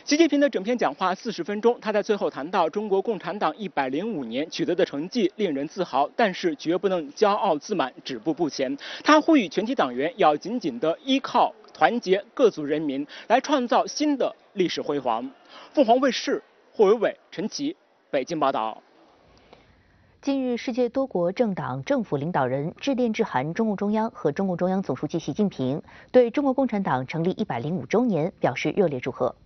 习近平的整篇讲话40分钟，他在最后谈到中国共产党105年取得的成绩令人自豪，但是绝不能骄傲自满、止步不前。他呼吁全体党员要紧紧地依靠团结各族人民，来创造新的历史辉煌。凤凰卫视霍伟伟、陈奇北京报道。 近日，世界多国政党政府领导人致电致函中共中央和中共中央总书记习近平，对中国共产党成立105周年表示热烈祝贺。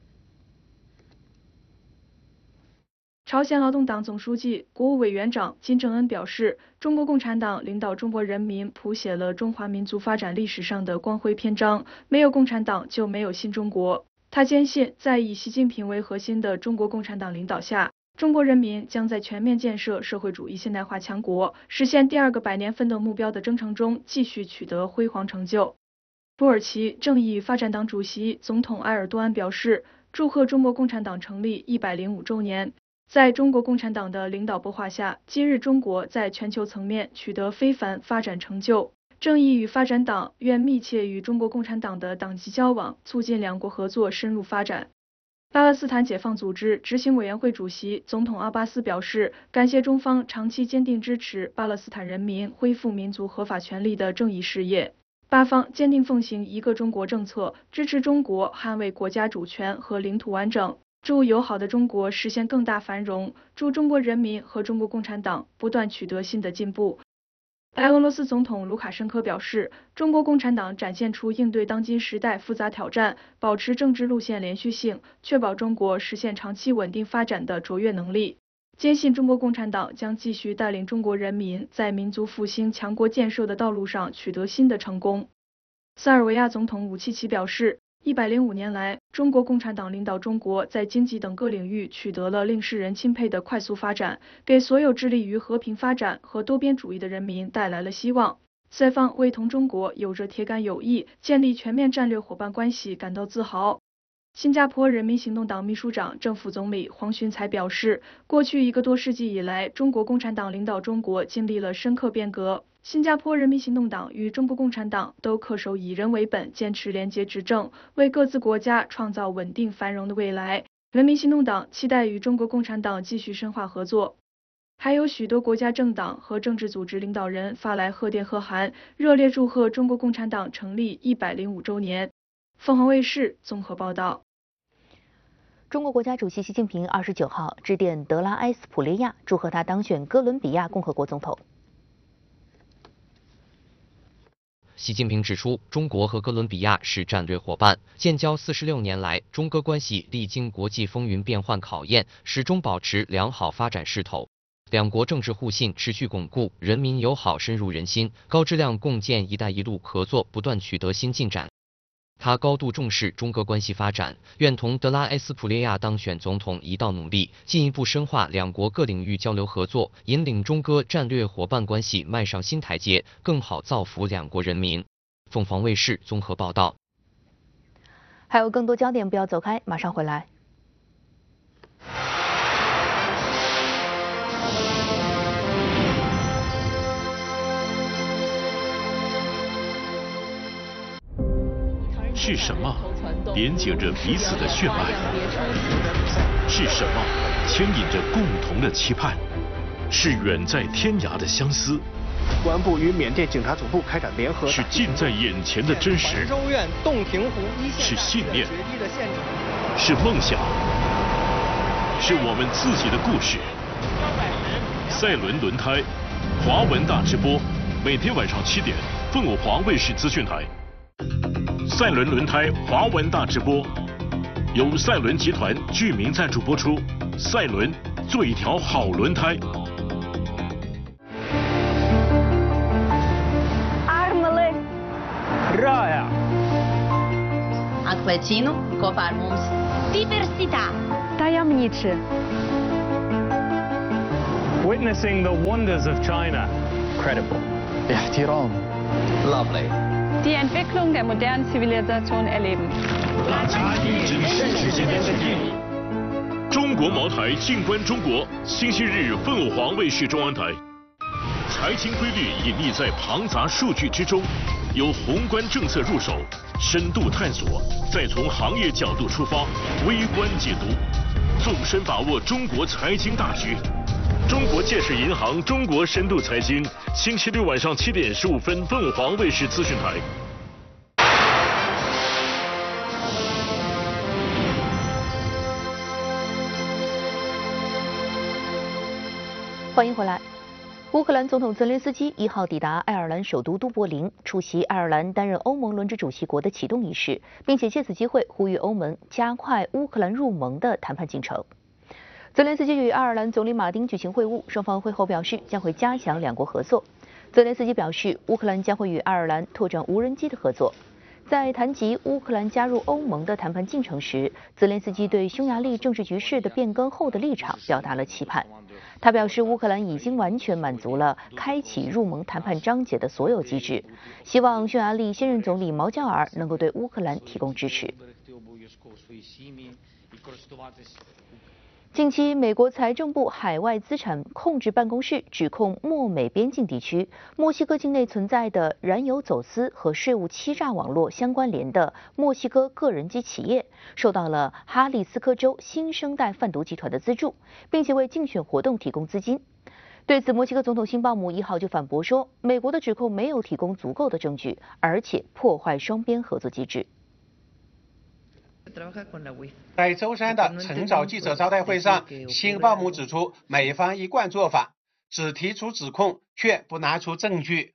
朝鲜劳动党总书记、国务委员长金正恩表示，中国共产党领导中国人民谱写了中华民族发展历史上的光辉篇章，没有共产党就没有新中国。他坚信，在以习近平为核心的中国共产党领导下，中国人民将在全面建设社会主义现代化强国，实现第2个百年奋斗目标的征程中继续取得辉煌成就。土耳其正义与发展党主席、总统埃尔多安表示，祝贺中国共产党成立105周年。在中国共产党的领导擘画下，今日中国在全球层面取得非凡发展成就。正义与发展党愿密切与中国共产党的党际交往，促进两国合作深入发展。巴勒斯坦解放组织执行委员会主席、总统阿巴斯表示，感谢中方长期坚定支持巴勒斯坦人民恢复民族合法权利的正义事业。巴方坚定奉行一个中国政策，支持中国捍卫国家主权和领土完整，祝友好的中国实现更大繁荣，祝中国人民和中国共产党不断取得新的进步。白俄罗斯总统卢卡申科表示，中国共产党展现出应对当今时代复杂挑战、保持政治路线连续性、确保中国实现长期稳定发展的卓越能力，坚信中国共产党将继续带领中国人民在民族复兴强国建设的道路上取得新的成功。塞尔维亚总统武契奇表示，105年来，中国共产党领导中国在经济等各领域取得了令世人钦佩的快速发展，给所有致力于和平发展和多边主义的人民带来了希望。塞方为同中国有着铁杆友谊、建立全面战略伙伴关系感到自豪。新加坡人民行动党秘书长、正副总理黄循财表示，过去1个多世纪以来，中国共产党领导中国经历了深刻变革。新加坡人民行动党与中国共产党都恪守以人为本，坚持廉洁执政，为各自国家创造稳定繁荣的未来。人民行动党期待与中国共产党继续深化合作。还有许多国家政党和政治组织领导人发来贺电贺函，热烈祝贺中国共产党成立105周年。凤凰卫视综合报道。 中国国家主席习近平29号致电德拉埃斯普列亚，祝贺他当选哥伦比亚共和国总统。 习近平指出，中国和哥伦比亚是战略伙伴，建交46年来，中哥关系历经国际风云变幻考验，始终保持良好发展势头。两国政治互信持续巩固，人民友好深入人心，高质量共建“一带一路”合作不断取得新进展。他高度重视中哥关系发展，愿同德拉埃斯普列亚当选总统一道努力，进一步深化两国各领域交流合作，引领中哥战略伙伴关系迈上新台阶，更好造福两国人民。凤凰卫视综合报道。 还有更多焦点，不要走开，马上回来。 是什么连接着彼此的血脉？是什么牵引着共同的期盼？是远在天涯的相思。 公安部与缅甸警察总部开展联合。 是近在眼前的真实。 州院洞庭湖一线。 是信念。是梦想。是我们自己的故事。赛伦轮胎，华文大直播，每天晚上7点，凤凰卫视资讯台。赛伦轮胎华文大直播，由赛伦集团居民赞助播出。赛伦做一条好轮胎。 Armele Raya Acquacino Cofarmus Diversità Tajemniczy Witnessing the wonders of China. Credible. احترام. Lovely. Die Entwicklung der modernen Zivilisation erleben. 中国茅台静观中国，星期日凤凰卫视中央台。财经规律隐匿在庞杂数据之中，由宏观政策入手， 深度探索，再从行业角度出发，微观解读，纵深把握中国财经大局。中国建设银行中国深度财经，星期六晚上7点15分，凤凰卫视资讯台。 欢迎回来。乌克兰总统泽连斯基1号抵达爱尔兰首都都柏林，出席爱尔兰担任欧盟轮值主席国的启动仪式，并且借此机会呼吁欧盟加快乌克兰入盟的谈判进程。泽连斯基与爱尔兰总理马丁举行会晤，双方会后表示将会加强两国合作。泽连斯基表示，乌克兰将会与爱尔兰拓展无人机的合作。在谈及乌克兰加入欧盟的谈判进程时，泽连斯基对匈牙利政治局势的变更后的立场表达了期盼。他表示，乌克兰已经完全满足了开启入盟谈判章节的所有机制，希望匈牙利现任总理毛加尔能够对乌克兰提供支持。近期，美国财政部海外资产控制办公室指控墨美边境地区墨西哥境内存在的燃油走私和税务欺诈网络相关联的墨西哥个人及企业受到了哈利斯科州新生代贩毒集团的资助，并且为竞选活动提供资金。对此，墨西哥总统辛鲍姆1号就反驳说，美国的指控没有提供足够的证据，而且破坏双边合作机制。 在周三的晨早记者招待会上，辛鲍姆指出，美方一贯做法只提出指控，却不拿出证据。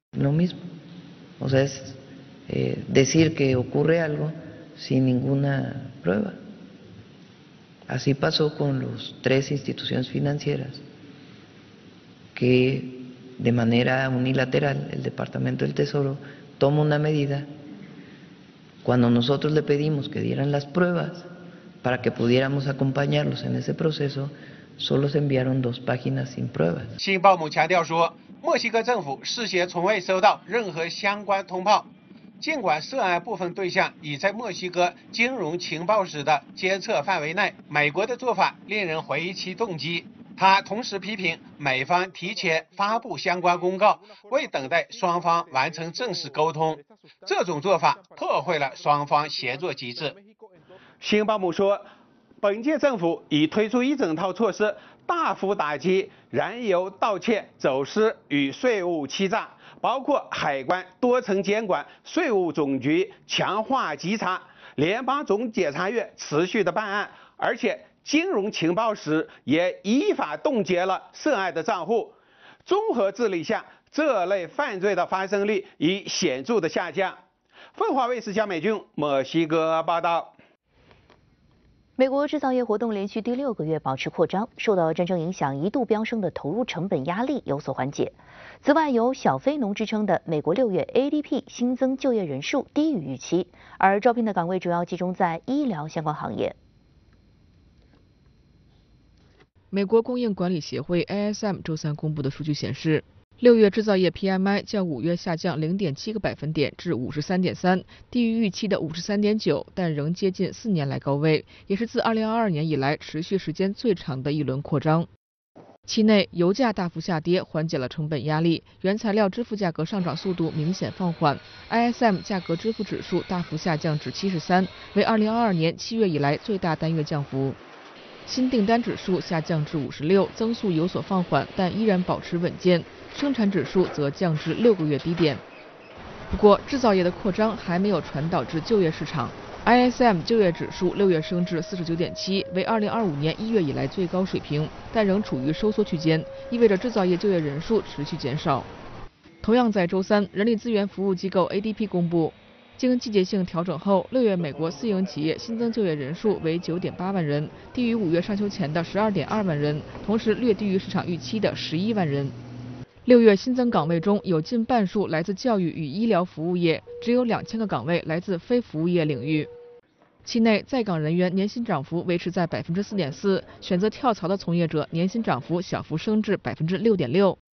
decir que ocurre algo sin ninguna prueba. Así pasó con los 3 instituciones financieras que de manera unilateral el Departamento del Tesoro toma una medida. Cuando nosotros le pedimos que dieran las pruebas para que pudiéramos acompañarlos en ese proceso, solo se enviaron 2 páginas sin pruebas. 辛鲍姆强调说，墨西哥政府事先从未收到任何相关通报，尽管涉案部分对象已在墨西哥金融情报室的监测范围内，美国的做法令人怀疑其动机。他同时批评美方提前发布相关公告，未等待双方完成正式沟通，这种做法破坏了双方协作机制。辛鲍姆说，本届政府已推出一整套措施，大幅打击燃油盗窃、走私与税务欺诈，包括海关多层监管、税务总局强化稽查、联邦总检察院持续的办案，而且金融情报室也依法冻结了涉案的账户。综合治理下，这类犯罪的发生率已显著的下降。凤凰卫视江美君墨西哥报道。 美国制造业活动连续第6个月保持扩张，受到战争影响一度飙升的投入成本压力有所缓解。此外，有小非农之称的美国6月 ADP 新增就业人数低于预期，而招聘的岗位主要集中在医疗相关行业。 美国供应管理协会 ASM 周三公布的数据显示，6月制造业 PMI 较5月下降0.7个百分点至 53.3， 低于预期的 53.9， 但仍接近4年来高位，也是自2022年以来持续时间最长的一轮扩张。期内，油价大幅下跌，缓解了成本压力，原材料支付价格上涨速度明显放缓。ISM 价格支付指数大幅下降至73，为2022年7月以来最大单月降幅。新订单指数下降至56，增速有所放缓，但依然保持稳健。生产指数则降至6个月低点。不过，制造业的扩张还没有传导至就业市场。ISM 就业指数6月升至 49.7， 为2025年1月以来最高水平，但仍处于收缩区间，意味着制造业就业人数持续减少。同样在周三，人力资源服务机构 ADP 公布，经季节性调整后，6月美国私营企业新增就业人数为 9.8万人，低于5月上修前的 12.2万人，同时略低于市场预期的11万人。6月新增岗位中有近半数来自教育与医疗服务业，只有2000个岗位来自非服务业领域。期内在岗人员年薪涨幅维持在 4.4%， 选择跳槽的从业者年薪涨幅小幅升至 6.6%。